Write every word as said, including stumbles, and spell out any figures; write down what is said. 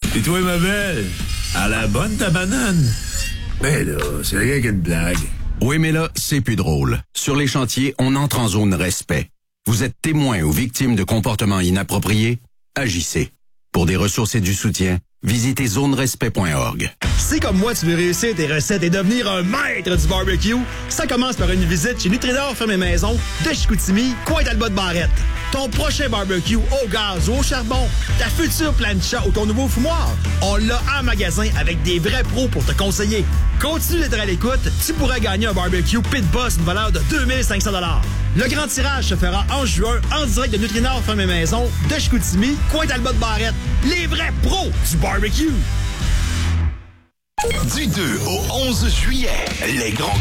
Et toi, ma belle, à la bonne ta banane? Ben là, c'est rien qu'une blague. Oui, mais là, c'est plus drôle. Sur les chantiers, on entre en zone respect. Vous êtes témoin ou victime de comportements inappropriés? Agissez. Pour des ressources et du soutien, visitez zone respect point org. Si comme moi, tu veux réussir tes recettes et devenir un maître du barbecue, ça commence par une visite chez Nutrinor Ferme et Maison de Chicoutimi, Pointe-Talbot-Barrette. Ton prochain barbecue au gaz ou au charbon, ta future plancha ou ton nouveau fumoir, on l'a en magasin avec des vrais pros pour te conseiller. Continue d'être à l'écoute, tu pourrais gagner un barbecue Pit Boss d'une valeur de deux mille cinq cents dollars. Le grand tirage se fera en juin en direct de Nutrinor Ferme et Maison de Chicoutimi, Pointe-Talbot-Barrette. Les vrais pros du barbecue. Du deux au onze juillet, les grands